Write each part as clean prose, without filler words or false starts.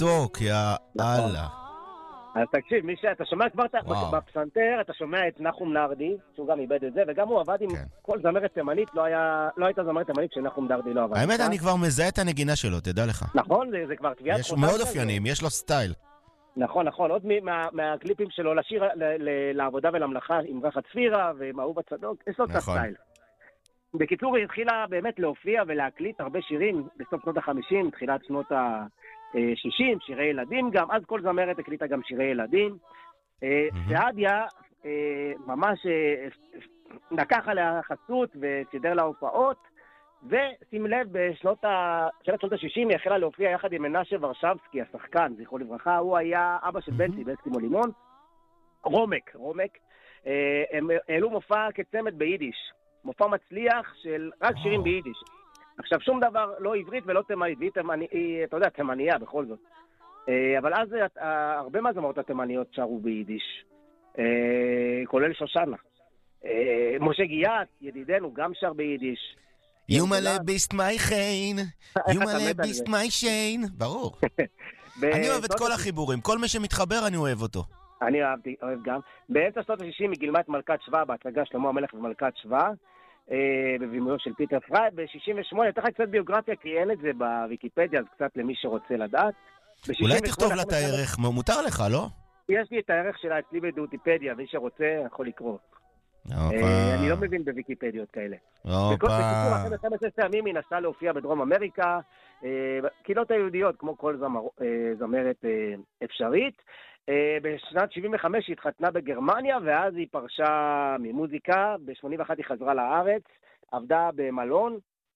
מתוק, יא אללה. אז תקשיב, אתה שומע כבר בפסנתר, אתה שומע את נחום נרדי, שהוא גם איבד את זה, וגם הוא עבד עם כל זמרת תימנית, לא הייתה זמרת תימנית שנחום נרדי לא עבד. האמת, אני כבר מזהה את הנגינה שלו, תדע לך. נכון, זה כבר תביעת חותם. הוא מאוד אופיינים, יש לו סטייל. נכון, עוד מהקליפים שלו לשיר לעבודה ולמלאכה עם רחת צפירה ועם אהוב הצדוק, יש לו את הסטייל. בקיצור, היא התחילה באמת להופיע ולהקליט הרבה שירים בסוף שנות ה-50, תחילת שנות ה-60, שירי ילדים גם, אז כל זמרת הקליטה גם שירי ילדים. סעדיה ממש לקח עליה חסות וסידר לה הופעות, ושים לב, בשנות ה-60 היא החלה להופיע יחד עם מנשה ורשבסקי, השחקן, זכרו לברכה, הוא היה אבא של בנצי באסקימו לימון, רומק. הם העלו מופע כצמד ביידיש, מופע מצליח של רק שירים ביידיש. עכשיו, שום דבר, לא עברית ולא תימנית, והיא, אתה יודע, תימניה בכל זאת. אבל אז הרבה מהזמרות התימניות שרו ביידיש, כולל שושנה. משה גיאת, ידידנו, גם שר ביידיש. יומלה ביסט מי חיין, יומלה ביסט מי שיין. ברור. אני אוהב את כל החיבורים, כל מי שמתחבר אני אוהב אותו. אני אוהב גם. באמצע שנות ה-60 היא גילמה את מלכת שבא, בהצגה שלמה המלך ומלכת שבא, בבימויו של פיטר פריי. ב-68, יותר קצת ביוגרפיה, כי אין את זה בוויקיפדיה, אז קצת למי שרוצה לדעת. אולי תכתוב לה את הערך, מותר לך, לא? יש לי את הערך שלה אצלי בוויקיפדיה, ומי שרוצה יכול לקרוא. אני לא מבין בוויקיפדיות כאלה. בקיצור, אחרי 15 ימים היא נסעה להופיע בדרום אמריקה, קהילות היהודיות, כמו כל זמרת אפשרית. בשנת 75 היא התחתנה בגרמניה, ואז היא פרשה ממוזיקה. ב-81 היא חזרה לארץ, עבדה במלון,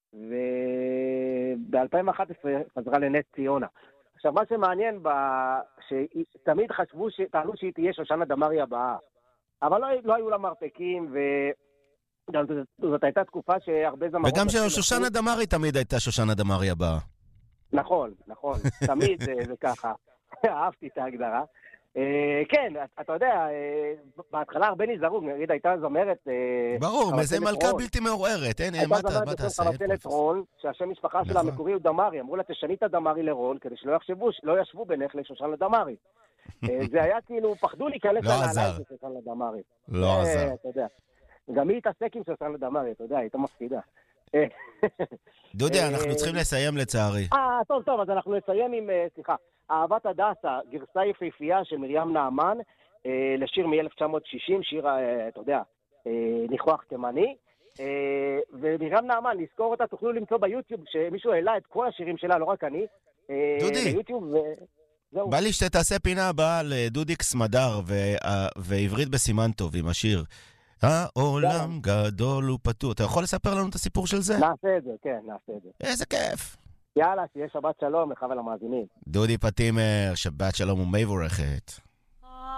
וב-2011 חזרה לנס ציונה. עכשיו, מה שמעניין, שתמיד טענו שהיא תהיה שושנה דמארי הבאה, אבל לא היו לה מרפקים, וזאת הייתה תקופה שהרבה זמרות... וגם שושנה דמארי תמיד הייתה שושנה דמארי הבאה. נכון, תמיד זה ככה. אהבתי את ההגדרה. כן, אתה יודע, בהתחלה הרבה נזהרו, נגיד הייתה זמרת... ברור, זה מלכה בלתי מעוררת, מה תעשה? הייתה זמרת רון, שהשם משפחה שלה המקורי הוא דמארי, אמרו לה תשני את הדמארי לרון, כדי שלא ישבו בינך לשושנה דמארי. זה היה כאילו, פחדו להיכנס לנעליים של שושנה דמארי. לא עזר. גם היא התעסק עם שושנה דמארי, אתה יודע, הייתה מפחידה. דודי, אנחנו צריכים לסיים לצערי. טוב, אז אנחנו נסיים עם, סליחה, אהבת הדסה, גרסה יפהפייה של מרים נעמן, לשיר מ-1960, שיר, אתה יודע, ניחוח תימני, ומרים נעמן, לזכור אותה, תוכלו למצוא ביוטיוב, שמישהו העלה את כל השירים שלה, לא רק אני, דודי, בא לי שתעשה פינה הבאה לדודיקס מדר ועברית בסימן טוב עם השיר. העולם גדול ופתוח. אתה יכול לספר לנו את הסיפור של זה? נעשה את זה, כן, נעשה את זה. איזה כיף. יאללה, שיהיה שבת שלום לך ולמאזינים. דודי פטימר, שבת שלום ומבורכת.